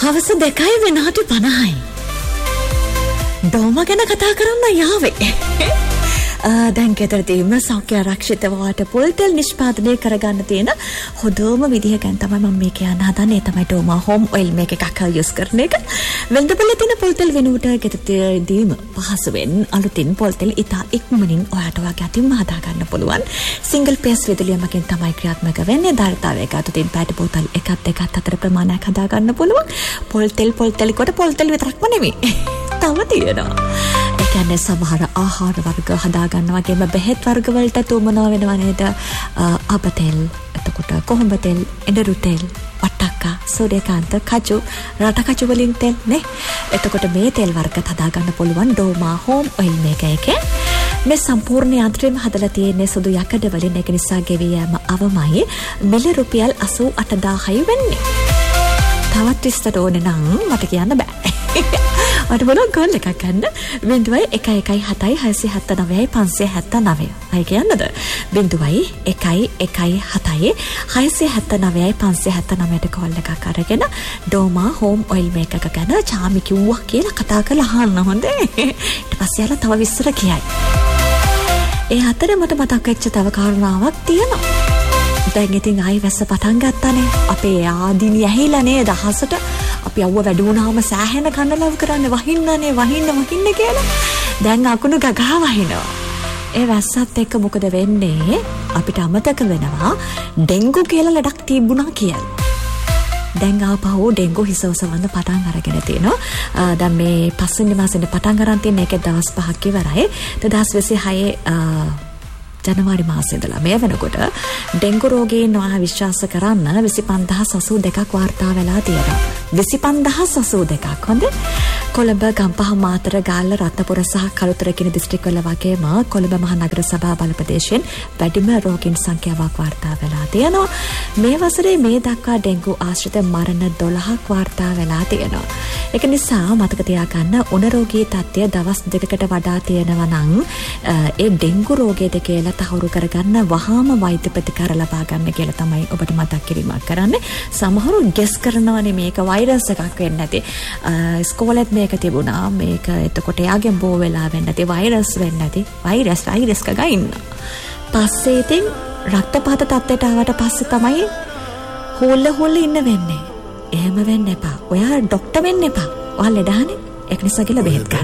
හවස 2 විනාඩි 50යි. ඩෝම ගැන කතා කරන්න යාවේ. දැන් ගෙදරදීම සෞඛ්‍ය ආරක්ෂිතව වාට පොල්තෙල් නිෂ්පාදනය කරගන්න තියෙන හොඳම විදිහ ගැන තමයි මම මේ කියන්න හදන්නේ. ඒ තමයි ඩෝමා හෝම් ඔයිල් මේක එකක් යූස් කරන එක. වෙළඳපොලේ තියෙන පොල්තෙල් වෙනුවට ගෙදරදීම පහසුවෙන් අලුතින් පොල්තෙල් ඉතා ඉක්මනින් ඔයාට වගේ අතින්ම හදා ගන්න පුළුවන්. සිංගල් පේස් විදුලියමකින් තමයි ක්‍රියාත්මක වෙන්නේ. ධාරිතාවයක අතුතින් පැටි බෝතල් එකක් දෙකක් අතර ප්‍රමාණයක් හදා ගන්න පුළුවන්. පොල්තෙල් කොට පොල්තෙල් විතරක්ම නෙමෙයි. තව තියෙනවා. ඒ කියන්නේ සමහර ආහාර වර්ග හදා ගන්න වගේම බෙහෙත් වර්ග වලට තුමනවා වෙනවා නේද? අප තෙල්, එතකොට කොහොඹ තෙල්, එඬරු තෙල්, වට්ටක්කා, සෝඩියකාන්ත, කජු, රට කජු වලින් තෙල් නේ. එතකොට මේ තෙල් වර්ග හදා ගන්න පුළුවන් ඩෝමා හෝම් ඔයිල් මේක එකේ. මේ සම්පූර්ණ යන්ත්‍රයම හදලා තියෙන්නේ සුදු යකඩ වලින්. ඒක නිසා ගෙවී යෑම අවමයි. මිල රුපියල් 88000යි වෙන්නේ. තවත් විස්තර ඕනේ නම් මට කියන්න බෑ. මට මොනවා කෝල් එකක් ගන්න 0.117 අය කියන්නද 0.117 කෝල් එකක් අරගෙන ඩෝමා හෝම් ඔයිල් මේක එක ගැන චාමි කිව්වා කියලා කතා කරලා අහන්න හොඳේ. ඊට පස්සේ යාලා තව විස්තර කියයි. ඒ අතරේ මට මතක් වෙච්ච තව කාරණාවක් තියෙනවා. දැන් ඉතින් ආයි වැස්ස පටන් ගත්තානේ. අපේ ආදිනි ඇහිලා නේද අහසට. අපි අවුව වැඩි වුණාම සෑහෙන කන්නලව් කරන්නේ වහින්න කියලා. දැන් අකුණු ගගා වහිනවා. ඒ වැස්සත් එක්ක මොකද වෙන්නේ? අපිට අමතක වෙනවා ඩෙන්ගු කියලා ලඩක් තිබුණා කියලා. දැන් ආපහු ඩෙන්ගු හිසවසවන්න පටන් අරගෙන තියෙනවා. දැන් මේ පස්වෙනි මාසෙට පටන් ගන්න තියෙන එක දවස් 5ක් ඉවරයි. 2026 ජනවාරි මාසයේ ඉඳලා මේ වෙනකොට ඩෙන්ගු රෝගීන් වහා විශ්වාස කරන්න 25082ක් වාර්තා වෙලා තියෙනවා. 25082ක් හොඳ. කොළඹ, ගම්පහ, මාතර, ගාල්ල, රත්නපුර සහ කළුතර කියන දිස්ත්‍රික්කවල වගේම කොළඹ මහනගර සභා බල ප්‍රදේශයෙන් වැඩිම රෝගීන් සංඛ්‍යාවක් වාර්තා වෙලා තියෙනවා. මේ වසරේ මේ දක්වා ඩෙන්ගු ආශ්‍රිත මරණ 12ක් වාර්තා වෙලා තියෙනවා. ඒක නිසා මතක තියාගන්න උණ රෝගී තත්ත්වය දවස් 2කට වඩා තියෙනවා නම් ඒ ඩෙන්ගු රෝගයද කියලා තහවුරු කරගන්න වහාම වෛද්‍ය ප්‍රතිකාර ලබා ගන්න කියලා තමයි ඔබට මතක් කිරීමක් කරන්නේ. සමහරු ගෙස් කරනවානේ මේක වෛරස් එකක් වෙන්නේ නැති. ස්කෝලෙත් මේක තිබුණා. මේක එතකොට යාගෙන් බෝ වෙලා වෙන්නේ නැති වෛරස් වෙන්නේ නැති. වෛරස් කගා ඉන්න. පස්සේ ඉතින් රක්තපාත තත්ත්වයට ආවට පස්සේ තමයි හොල්ල ඉන්න වෙන්නේ. එහෙම වෙන්න එපා. ඔයා ડોක්ටර් වෙන්න එපා. ඔයා ලෙඩහනේ. ඒක නිසා කියලා බෙහෙත් ගන්න.